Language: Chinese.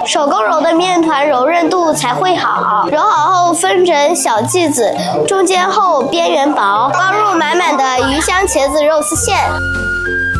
手工揉的面团柔韧度才会好。揉好后分成小剂子，中间厚，边缘薄，包入满满的鱼香茄子肉丝馅。